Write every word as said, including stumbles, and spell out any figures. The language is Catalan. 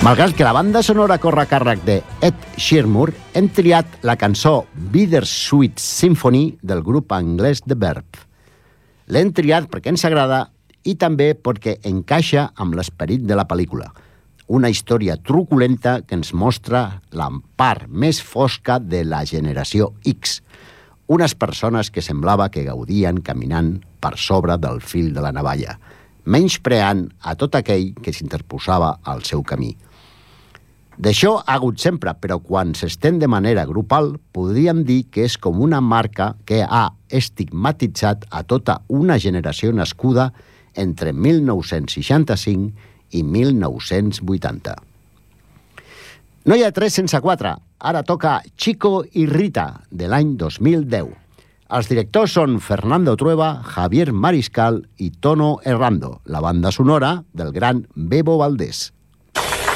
Malgrat que la banda sonora corre a càrrec de Ed Sheeran, hem triat la cançó Bittersweet Symphony del grup anglès The Verve. L'hem triat perquè ens agrada i també perquè encaixa amb l'esperit de la pel·lícula. Una història truculenta que ens mostra la part més fosca de la generació X. Unes persones que semblava que gaudien caminant per sobre del fil de la navalla, menyspreant a tot aquell que s'interposava al seu camí. D'això ha hagut sempre, però quan s'estén de manera grupal, podríem dir que és com una marca que ha estigmatitzat a tota una generació nascuda entre mil nou-cents seixanta-cinc i mil nou-cents vuitanta. No hi ha tres sense quatre. Ara toca Chico i Rita, de l'any dos mil deu. Els directors són Fernando Trueba, Javier Mariscal i Tono Errando, la banda sonora del gran Bebo Valdés.